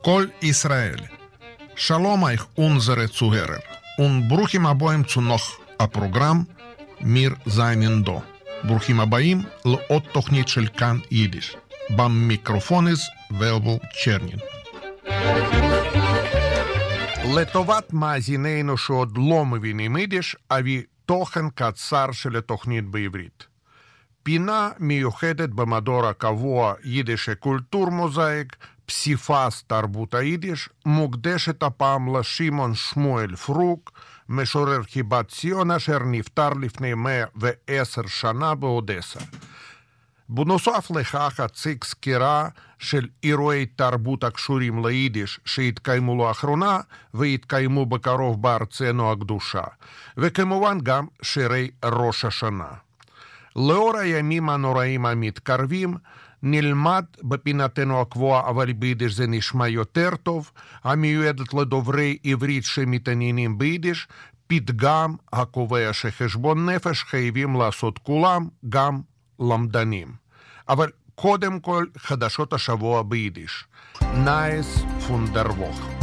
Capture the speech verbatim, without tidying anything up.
כל ישראל. שלום אייך unsere Zuhörer und ברוכים הבאים zu noch הפרוגרם מיר זיינן דו. ברוכים הבאים לעוד תוכנית של כאן יידיש. במיקרופוניס ולבו צ'רנין. לטובת מאזינינו שעוד לא מבינים יידיש, אביא תוכן קצר של התוכנית בעברית. פינה מיוחדת במדור הקבוע יידיש קולטור מוזאיק, פסיפס תרבות היידיש, מוקדשת הפעם לשמעון שמואל פרוק, משורר חיבת ציון אשר נפטר לפני מאה ועשר שנה באודסה. בנוסף לכך אציג סקירה של אירועי תרבות הקשורים ליידיש שהתקיימו לאחרונה והתקיימו בקרוב בארצנו הקדושה, וכמובן גם שירי ראש השנה. לאור הימים הנוראים המתקרבים, נלמד בפינתנו הקבועה, אבל ביידיש זה נשמע יותר טוב, המיועדת לדוברי עברית שמתעניינים ביידיש, פתגם הקובע שחשבון נפש חייבים לעשות כולם, גם למדנים. אבל קודם כל חדשות השבוע ביידיש. נייס פון דר ווך.